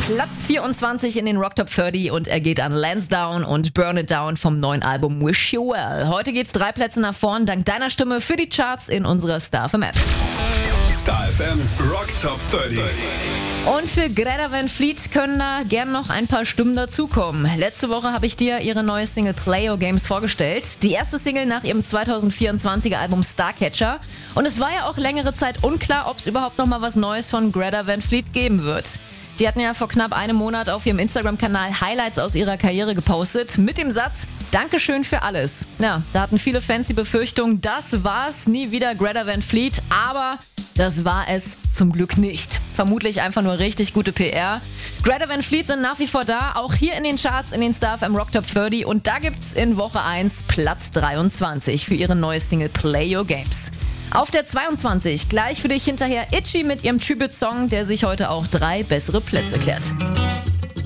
Platz 24 in den Rock Top 30 und er geht an Lansdowne und Burn It Down vom neuen Album Wish You Well. Heute geht's 3 Plätze nach vorn, dank deiner Stimme für die Charts in unserer Star FM App. Star FM Rock Top 30. Und für Greta Van Fleet können da gern noch ein paar Stimmen dazukommen. Letzte Woche habe ich dir ihre neue Single Play Your Games vorgestellt. Die erste Single nach ihrem 2024er Album Starcatcher. Und es war ja auch längere Zeit unklar, ob es überhaupt noch mal was Neues von Greta Van Fleet geben wird. Die hatten ja vor knapp einem Monat auf ihrem Instagram-Kanal Highlights aus ihrer Karriere gepostet mit dem Satz: Dankeschön für alles. Ja, da hatten viele Fans die Befürchtung, das war's, nie wieder Greta Van Fleet, aber das war es zum Glück nicht. Vermutlich einfach nur richtig gute PR. Greta Van Fleet sind nach wie vor da, auch hier in den Charts in den Star FM Rock Top 30 und da gibt's in Woche 1 Platz 23 für ihre neue Single Play Your Games. Auf der 22 gleich für dich hinterher Itchy mit ihrem Tribute-Song, der sich heute auch 3 bessere Plätze klärt.